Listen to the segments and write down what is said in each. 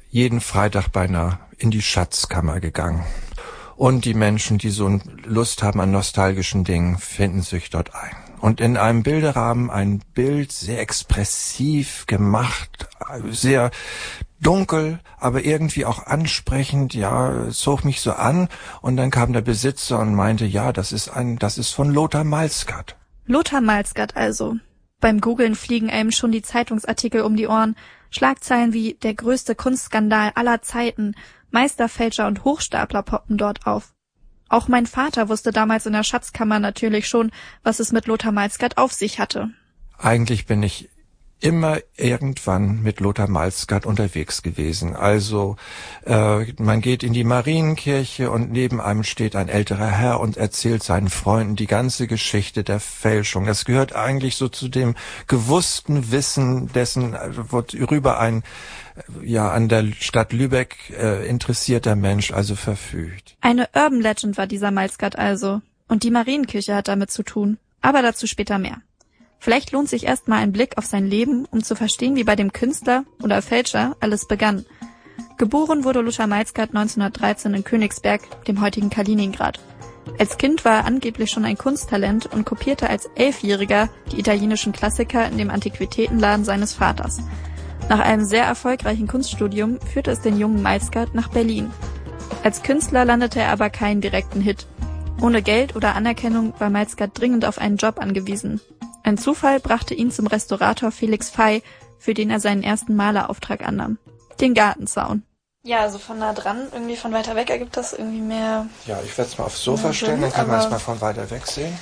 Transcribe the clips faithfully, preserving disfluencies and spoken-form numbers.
jeden Freitag beinahe in die Schatzkammer gegangen. Und die Menschen, die so Lust haben an nostalgischen Dingen, finden sich dort ein. Und in einem Bilderrahmen ein Bild, sehr expressiv gemacht, sehr dunkel, aber irgendwie auch ansprechend, ja, zog mich so an. Und dann kam der Besitzer und meinte, ja, das ist ein, das ist von Lothar Malsgaard. Lothar Malsgaard also. Beim Googlen fliegen einem schon die Zeitungsartikel um die Ohren. Schlagzeilen wie der größte Kunstskandal aller Zeiten, Meisterfälscher und Hochstapler poppen dort auf. Auch mein Vater wusste damals in der Schatzkammer natürlich schon, was es mit Lothar Malsgaard auf sich hatte. Eigentlich bin ich immer irgendwann mit Lothar Malsgaard unterwegs gewesen. Also äh, man geht in die Marienkirche und neben einem steht ein älterer Herr und erzählt seinen Freunden die ganze Geschichte der Fälschung. Das gehört eigentlich so zu dem gewussten Wissen dessen, worüber ein ja an der Stadt Lübeck äh, interessierter Mensch also verfügt. Eine Urban Legend war dieser Malsgaard also. Und die Marienkirche hat damit zu tun. Aber dazu später mehr. Vielleicht lohnt sich erstmal ein Blick auf sein Leben, um zu verstehen, wie bei dem Künstler oder Fälscher alles begann. Geboren wurde Lothar Malsgaard neunzehnhundertdreizehn in Königsberg, dem heutigen Kaliningrad. Als Kind war er angeblich schon ein Kunsttalent und kopierte als Elfjähriger die italienischen Klassiker in dem Antiquitätenladen seines Vaters. Nach einem sehr erfolgreichen Kunststudium führte es den jungen Malsgaard nach Berlin. Als Künstler landete er aber keinen direkten Hit. Ohne Geld oder Anerkennung war Malsgaard dringend auf einen Job angewiesen. Ein Zufall brachte ihn zum Restaurator Felix Fey, für den er seinen ersten Malerauftrag annahm. Den Gartenzaun. Ja, also von nah dran, irgendwie von weiter weg ergibt das irgendwie mehr... Ja, ich werde es mal aufs Sofa stellen, dann kann man es mal von weiter weg sehen.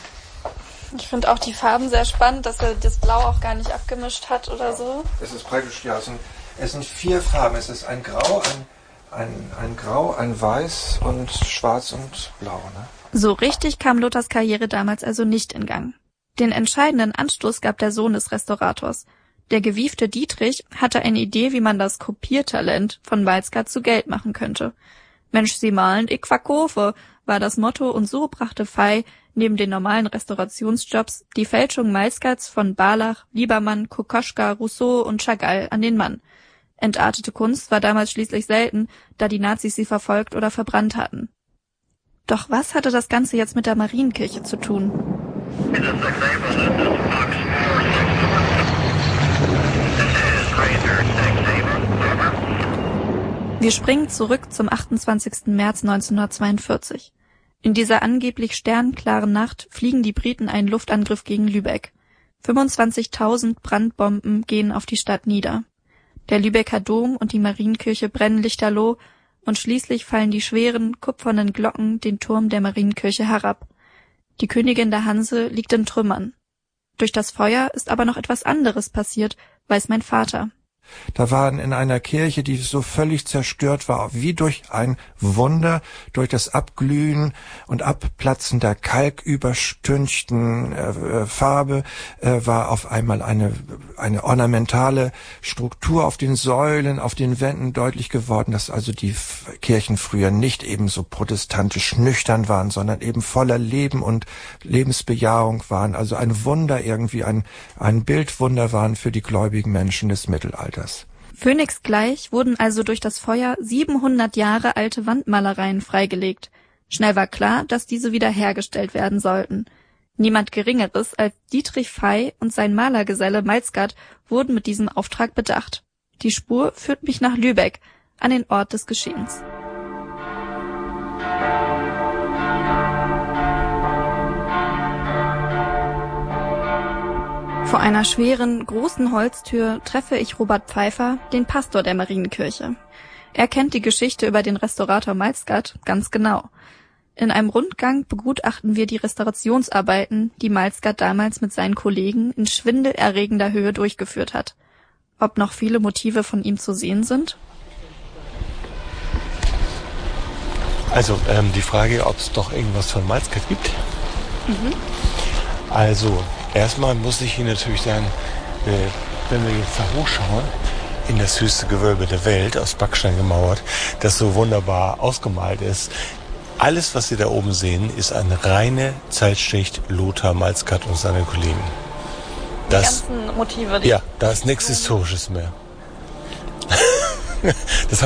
Ich finde auch die Farben sehr spannend, dass er das Blau auch gar nicht abgemischt hat oder so. Es ist praktisch, ja, es sind, es sind vier Farben. Es ist ein Grau, ein, ein, ein Grau, ein Weiß und Schwarz und Blau, ne? So richtig kam Lothars Karriere damals also nicht in Gang. Den entscheidenden Anstoß gab der Sohn des Restaurators. Der gewiefte Dietrich hatte eine Idee, wie man das Kopiertalent von Malsgaard zu Geld machen könnte. Mensch, Sie malen, ich verkaufe, war das Motto, und so brachte Fey neben den normalen Restaurationsjobs die Fälschung Malsgaards von Barlach, Liebermann, Kokoschka, Rousseau und Chagall an den Mann. Entartete Kunst war damals schließlich selten, da die Nazis sie verfolgt oder verbrannt hatten. Doch was hatte das Ganze jetzt mit der Marienkirche zu tun? Wir springen zurück zum achtundzwanzigsten März neunzehnhundertzweiundvierzig. In dieser angeblich sternklaren Nacht fliegen die Briten einen Luftangriff gegen Lübeck. fünfundzwanzigtausend Brandbomben gehen auf die Stadt nieder. Der Lübecker Dom und die Marienkirche brennen lichterloh und schließlich fallen die schweren, kupfernen Glocken den Turm der Marienkirche herab. Die Königin der Hanse liegt in Trümmern. Durch das Feuer ist aber noch etwas anderes passiert, weiß mein Vater. Da waren in einer Kirche, die so völlig zerstört war, wie durch ein Wunder, durch das Abglühen und Abplatzen der kalküberstünchten äh, Farbe, äh, war auf einmal eine eine ornamentale Struktur auf den Säulen, auf den Wänden deutlich geworden, dass also die F- Kirchen früher nicht eben so protestantisch nüchtern waren, sondern eben voller Leben und Lebensbejahung waren. Also ein Wunder irgendwie, ein ein Bildwunder waren für die gläubigen Menschen des Mittelalters. Phönixgleich wurden also durch das Feuer siebenhundert Jahre alte Wandmalereien freigelegt. Schnell war klar, dass diese wiederhergestellt werden sollten. Niemand Geringeres als Dietrich Fey und sein Malergeselle Malsgaard wurden mit diesem Auftrag bedacht. Die Spur führt mich nach Lübeck, an den Ort des Geschehens. Vor einer schweren, großen Holztür treffe ich Robert Pfeiffer, den Pastor der Marienkirche. Er kennt die Geschichte über den Restaurator Malsgaard ganz genau. In einem Rundgang begutachten wir die Restaurationsarbeiten, die Malsgaard damals mit seinen Kollegen in schwindelerregender Höhe durchgeführt hat. Ob noch viele Motive von ihm zu sehen sind? Also ähm, die Frage, ob es doch irgendwas von Malsgaard gibt. Mhm. Also erstmal muss ich Ihnen natürlich sagen, äh, wenn wir jetzt da hochschauen, in das höchste Gewölbe der Welt, aus Backstein gemauert, das so wunderbar ausgemalt ist. Alles, was Sie da oben sehen, ist eine reine Zeitschrift Lothar Malsgaard und seine Kollegen. Das, die ganzen Motive. Die ja, da ist nichts Historisches mehr. Das